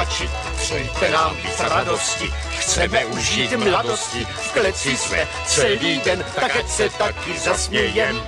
stačit, přejte nám víc radosti. Chceme užít mladosti, v kleci jsme celý den, tak ať se taky zasmějem.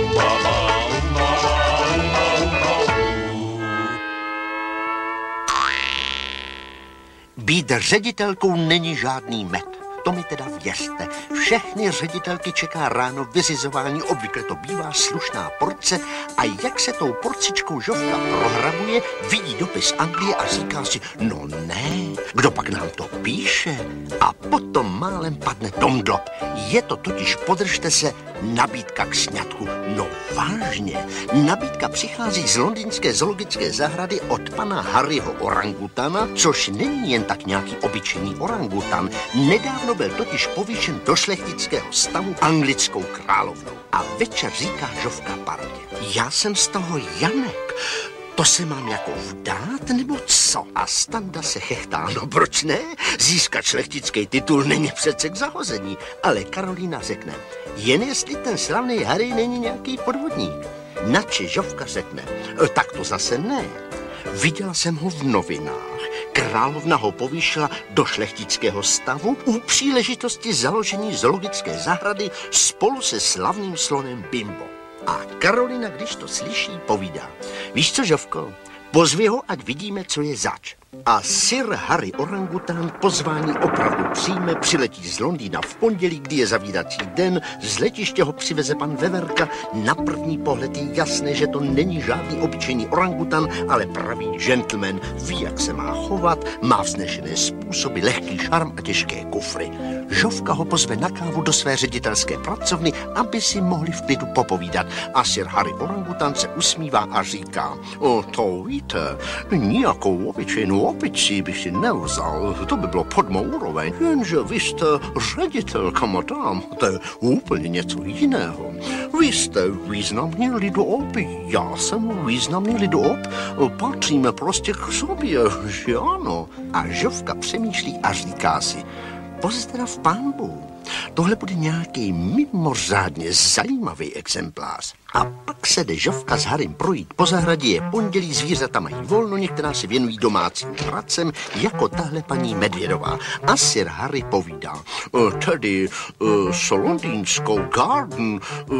Být ředitelkou není žádný med. To mi teda věřte. Všechny ředitelky čeká ráno vyřizování, obvykle to bývá slušná porce a jak se tou porcičkou Žofka prohrabuje, vidí dopis Anglie a říká si, no ne, kdo pak nám to píše? A potom málem padne tomdlop. Je to totiž, podržte se, nabídka k sňatku. No vážně, nabídka přichází z londýnské zoologické zahrady od pana Harryho orangutana, což není jen tak nějaký obyčejný orangutan. Nedávno byl totiž povýšen do šlechtického stavu anglickou královnou. A večer říká Žofka pardě, já jsem z toho Janek, to se mám jako vdát, nebo co? A Standa se chechtá, no proč ne? Získat šlechtický titul není přece k zahození. Ale Karolína řekne, jen jestli ten slavný Harry není nějaký podvodník. Načež Žofka řekne, tak to zase ne. Viděla jsem ho v novinách. Královna ho povýšila do šlechtického stavu u příležitosti založení zoologické zahrady spolu se slavným slonem Bimbo. A Karolina, když to slyší, povídá, víš co, Žofko, pozvi ho, ať vidíme, co je zač. A Sir Harry orangutan pozvání opravdu přijme, přiletí z Londýna v pondělí, kdy je zavírací den, z letiště ho přiveze pan Veverka. Na první pohled je jasné, že to není žádný obyčejný orangutan, ale pravý gentleman, ví, jak se má chovat, má vznešené způsoby, lehký šarm a těžké kufry. Žofka ho pozve na kávu do své ředitelské pracovny, aby si mohli v klidu popovídat. A Sir Harry orangutan se usmívá a říká, to víte, nějakou obyčejnou opici bych si nevzal, to by bylo pod mou úroveň, jenže vy jste ředitelka, madám, to je úplně něco jiného. Vy jste významný lidoob, já jsem významný lidoob, patříme prostě k sobě, že ano? A Žofka přemýšlí a říká si, pozdrav pánbu, tohle bude nějaký mimořádně zajímavý exemplář. A pak se jde Žofka s Harrym projít po zahradě, je pondělí, zvířata mají volno, některá se věnují domácím pracem, jako tahle paní Medvědová. A Sir Harry povídá, tedy s londýnskou garden,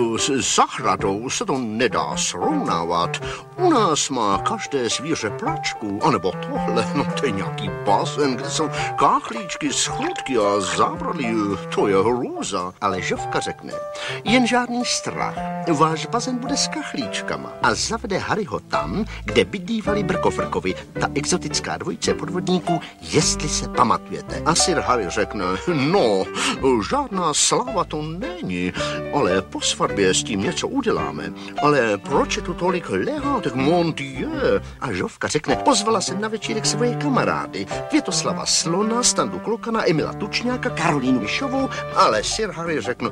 s zahradou se to nedá srovnávat. U nás má každé zvíře plačku, anebo tohle, no to je nějaký bazén, kde jsou káchlíčky, schrutky a zábrady, to je hrůza. Ale Žofka řekne, jen žádný strach, váš bazén bude s kachlíčkama a zavede Harryho tam, kde bydlívali Brkofrkovi, ta exotická dvojice podvodníků, jestli se pamatujete. A Sir Harry řekne, no, žádná sláva to není, ale po svatbě s tím něco uděláme. Ale proč je tu tolik lehátek, mon Dieu? A Žofka řekne, pozvala jsem na večírek svoje kamarády, Květoslava Slona, Standu Klokana, Emila Tučňáka, Karolínu Vyšovou, ale Sir Harry řekne,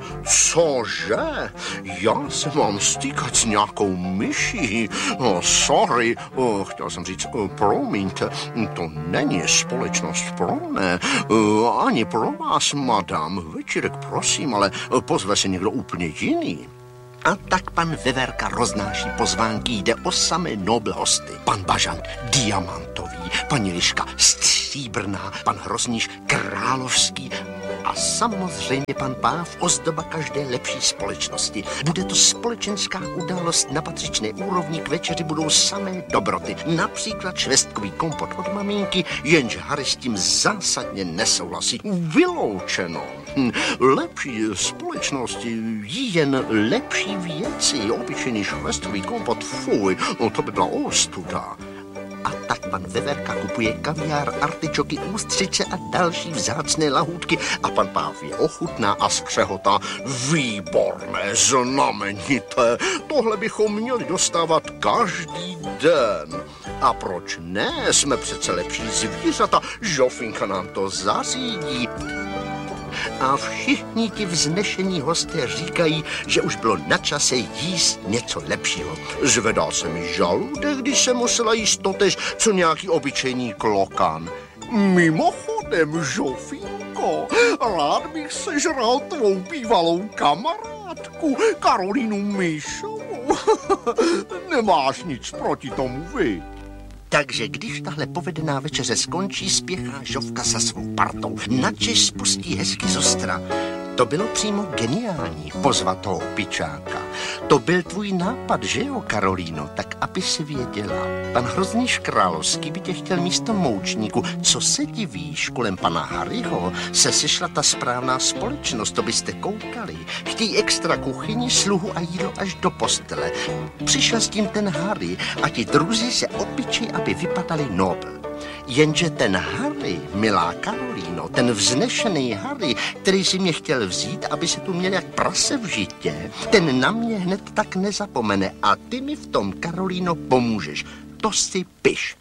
cože? Já se mám stýkat s nějakou myší. Sorry, chtěl jsem říct, promiňte, to není společnost pro mne, ani pro vás, madam. Večírek, prosím, ale pozve se někdo úplně jiný. A tak pan Veverka roznáší pozvánky, jde o samé noble hosty. Pan Bažant diamantový, paní Liška stříbrná, pan Hrozníš královský a samozřejmě pan Páv, ozdoba každé lepší společnosti. Bude to společenská událost na patřičné úrovni, k večeři budou samé dobroty. Například švestkový kompot od maminky, jenže Harry s tím zásadně nesouhlasí. Vyloučeno. Lepší společnosti jí jen lepší věci. Obyčejný švestkový kompot, fuj, no to by byla ostuda. A tak pan Veverka kupuje kaviár, artičoky, ústřice a další vzácné lahůdky a pan Páv je ochutná a skřehotá. Výborné, znamenité, tohle bychom měli dostávat každý den. A proč ne, jsme přece lepší zvířata, Žofinka nám to zařídí. A všichni ti vznešení hosté říkají, že už bylo na čase jíst něco lepšího. Zvedá se mi žaludek, když jsem musela jíst totež, co nějaký obyčejný klokan. Mimochodem, Žofinko, rád bych sežral tvou bývalou kamarádku, Karolínu Myšovou. Nemáš nic proti tomu, vy? Takže když tahle povedená večeře skončí, spěchá Žofka za svou partou. Načež spustí hezky z ostra. To bylo přímo geniální, pozvat toho opičáka. To byl tvůj nápad, že jo, Karolíno? Tak aby si věděla. Pan Hrozníš Královský by tě chtěl místo moučníku. Co se divíš, kolem pana Harryho se sešla ta správná společnost, to byste koukali. Chtějí extra kuchyni, sluhu a jídlo až do postele. Přišel s tím ten Harry a ti druzí se opičí, aby vypadali nobl. Jenže ten Harry, milá Karolíno, ten vznešený Harry, který si mě chtěl vzít, aby se tu měl jak prase v žitě, ten na mě hned tak nezapomene a ty mi v tom, Karolíno, pomůžeš. To si piš.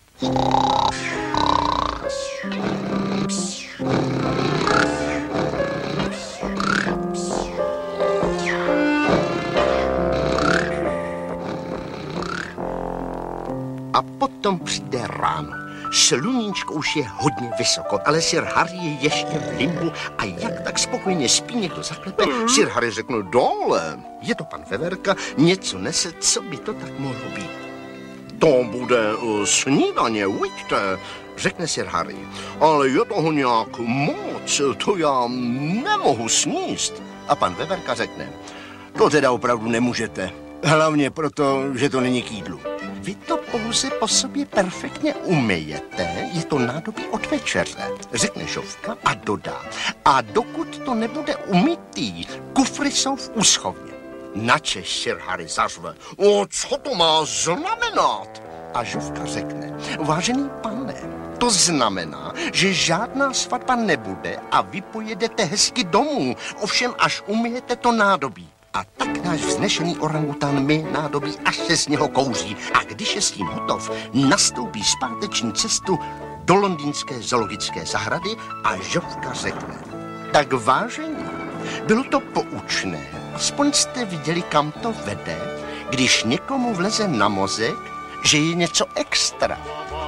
A potom přijde ráno. Sluníčko už je hodně vysoko, ale Sir Harry je ještě v limbu a jak tak spokojně spí, někdo zaklepe. Sir Harry řekne, dole, je to pan Veverka, něco nese, co by to tak mohlo být. To bude snídaně, uvidíte, řekne Sir Harry, ale je toho nějak moc, to já nemohu sníst. A pan Veverka řekne, to teda opravdu nemůžete, hlavně proto, že to není k jídlu. Vy to pouze po sobě perfektně umyjete, je to nádobí od večeře, řekne Žofka a dodá. A dokud to nebude umytý, kufry jsou v úschovně. Načež Sir Harry zařve, co to má znamenat? A Žofka řekne, vážený pane, to znamená, že žádná svatba nebude a vy pojedete hezky domů, ovšem až umyjete to nádobí. A tak náš vznešený orangután my nádobí, až se z něho kouří. A když je s tím hotov, nastoupí zpáteční cestu do londýnské zoologické zahrady a Žofka řekne. Tak vážení, bylo to poučné. Aspoň jste viděli, kam to vede, když někomu vleze na mozek, že je něco extra.